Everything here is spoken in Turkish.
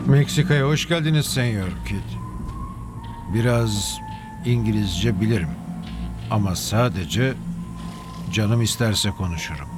Meksika'ya hoş geldiniz Senyor Kid. Biraz İngilizce bilirim. Ama sadece canım isterse konuşurum.